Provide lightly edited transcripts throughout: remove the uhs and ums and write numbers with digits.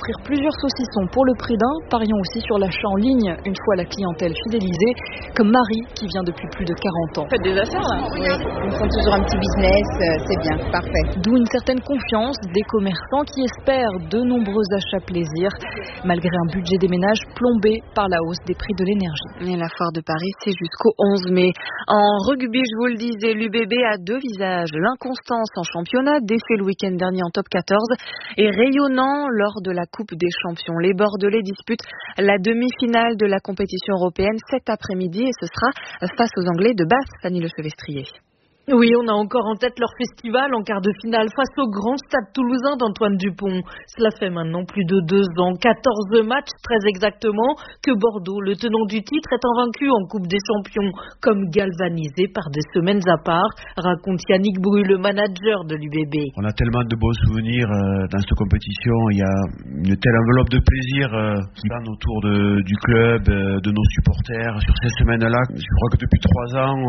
offrir plusieurs saucissons pour le prix d'un. Parions aussi sur l'achat en ligne, une fois la clientèle fidélisée, comme Marie qui vient depuis plus de 40 ans. Faites des affaires là? Oui, ils font toujours un petit business, c'est bien, parfait. D'où une certaine confiance des commerçants qui espèrent de nombreux achats plaisir, malgré un budget des ménages plombé par la hausse des prix de l'énergie. Et la foire de Paris, c'est jusqu'au 11 mai. En rugby, je vous le disais, l'UBB a deux visages. L'inconstance en championnat, défait le week-end dernier en top 14, et rayonnant lors de la Coupe des Champions. Les Bordelais disputent la demi-finale de la compétition européenne cet après-midi et ce sera face aux Anglais de Basse, Fanny Lechevestrier. Oui, on a encore en tête leur festival en quart de finale face au grand stade toulousain d'Antoine Dupont. Cela fait maintenant plus de 2 ans, 14 matchs très exactement, que Bordeaux, le tenant du titre, est invaincu en Coupe des Champions, comme galvanisé par des semaines à part, raconte Yannick Bru, le manager de l'UBB. On a tellement de bons souvenirs dans cette compétition, il y a une telle enveloppe de plaisir qui plane autour du club, de nos supporters. Sur ces semaines-là, je crois que depuis 3 ans,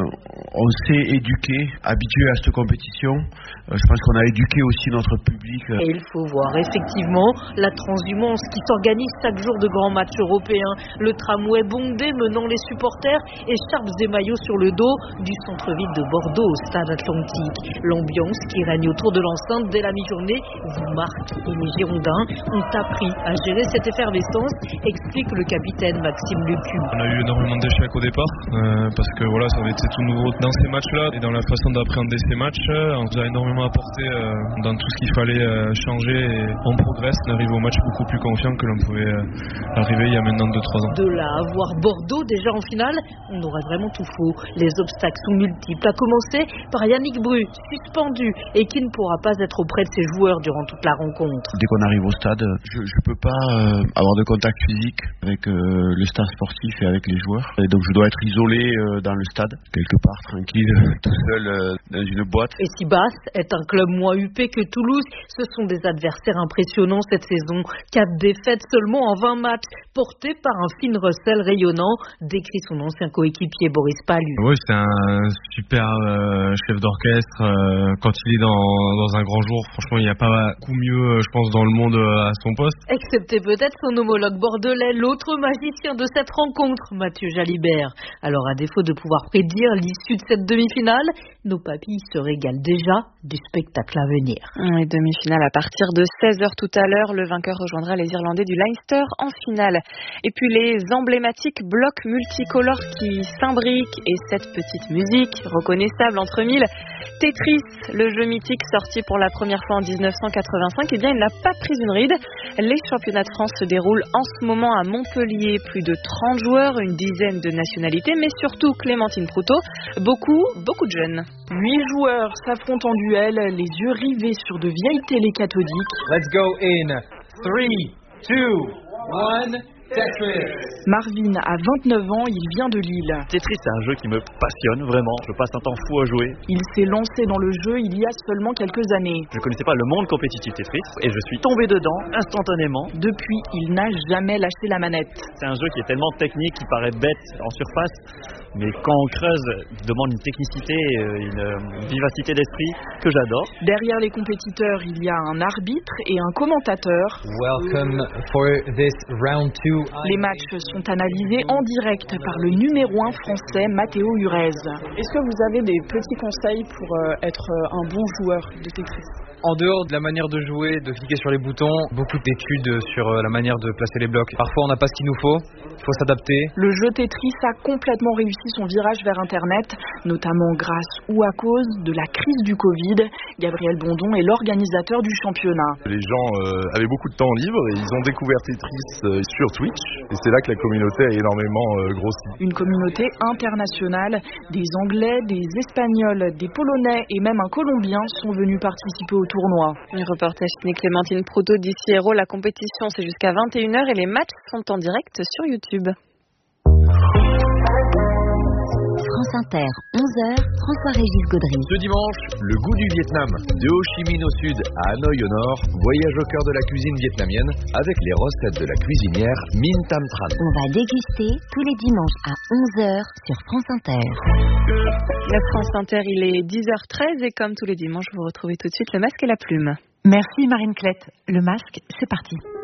on s'est habitué à cette compétition. Je pense qu'on a éduqué aussi notre public. Et il faut voir effectivement la transhumance qui s'organise chaque jour de grands matchs européens. Le tramway bondé menant les supporters, écharpes et maillots sur le dos du centre-ville de Bordeaux au stade Atlantique. L'ambiance qui règne autour de l'enceinte dès la mi-journée vous marque. Et les Girondins ont appris à gérer cette effervescence, explique le capitaine Maxime Lecu. On a eu énormément d'échecs au départ parce que voilà, ça avait été tout nouveau dans ces matchs-là. Et dans la façon d'appréhender ces matchs, on nous a énormément apporté dans tout ce qu'il fallait changer et on progresse. On arrive au match beaucoup plus confiant que l'on pouvait arriver il y a maintenant 2-3 ans. De là à voir Bordeaux déjà en finale, on aurait vraiment tout faux. Les obstacles sont multiples, à commencer par Yannick Bru, suspendu et qui ne pourra pas être auprès de ses joueurs durant toute la rencontre. Dès qu'on arrive au stade, je ne peux pas avoir de contact physique avec le staff sportif et avec les joueurs. Et donc je dois être isolé dans le stade, quelque part, tranquille, tout seul dans une boîte. Et si Basse est un club moins huppé que Toulouse, ce sont des adversaires impressionnants cette saison. 4 défaites seulement en 20 matchs, portés par un Finn Russell rayonnant, décrit son ancien coéquipier Boris Palu. Oui, c'est un super chef d'orchestre. Quand il est dans un grand jour, franchement, il n'y a pas beaucoup mieux, je pense, dans le monde à son poste. Excepté peut-être son homologue bordelais, l'autre magicien de cette rencontre, Mathieu Jalibert. Alors, à défaut de pouvoir prédire l'issue de cette demi-finale, nos papilles se régalent déjà du spectacle à venir. Oui, demi-finale à partir de 16h tout à l'heure. Le vainqueur rejoindra les Irlandais du Leinster en finale. Et puis les emblématiques blocs multicolores qui s'imbriquent et cette petite musique reconnaissable entre mille. Tetris, le jeu mythique sorti pour la première fois en 1985, eh bien il n'a pas pris une ride. Les championnats de France se déroulent en ce moment à Montpellier. Plus de 30 joueurs, une dizaine de nationalités, mais surtout Clémentine Proutot, beaucoup de jeunes. 8 joueurs s'affrontent en duel, les yeux rivés sur de vieilles télés cathodiques. Let's go in 3, 2, 1... Marvin a 29 ans, il vient de Lille. Tetris, c'est un jeu qui me passionne vraiment. Je passe un temps fou à jouer. Il s'est lancé dans le jeu il y a seulement quelques années. Je ne connaissais pas le monde compétitif Tetris et je suis tombé dedans instantanément. Depuis, il n'a jamais lâché la manette. C'est un jeu qui est tellement technique, qui paraît bête en surface, mais quand on creuse, il demande une technicité, une vivacité d'esprit que j'adore. Derrière les compétiteurs, il y a un arbitre et un commentateur. Welcome for this round 2. Les matchs sont analysés en direct par le numéro 1 français Matteo Urez. Est-ce que vous avez des petits conseils pour être un bon joueur de Tetris ? En dehors de la manière de jouer, de cliquer sur les boutons, beaucoup d'études sur la manière de placer les blocs. Parfois on n'a pas ce qu'il nous faut, il faut s'adapter. Le jeu Tetris a complètement réussi son virage vers Internet, notamment grâce ou à cause de la crise du Covid. Gabriel Bondon est l'organisateur du championnat. Les gens avaient beaucoup de temps libre et ils ont découvert Tetris sur Twitch et c'est là que la communauté a énormément grossi. Une communauté internationale, des Anglais, des Espagnols, des Polonais et même un Colombien sont venus participer au tournoi. Un reportage signé Clémentine Proutot d'ici Hérault. La compétition c'est jusqu'à 21h et les matchs sont en direct sur YouTube. France Inter, 11h, François-Régis Gaudry. Ce dimanche, le goût du Vietnam. De Ho Chi Minh au sud à Hanoï au nord, voyage au cœur de la cuisine vietnamienne avec les recettes de la cuisinière Minh Tam Tran. On va déguster tous les dimanches à 11h sur France Inter. La France Inter, il est 10h13 et comme tous les dimanches, vous retrouvez tout de suite le masque et la plume. Merci Marine Clette. Le masque, c'est parti.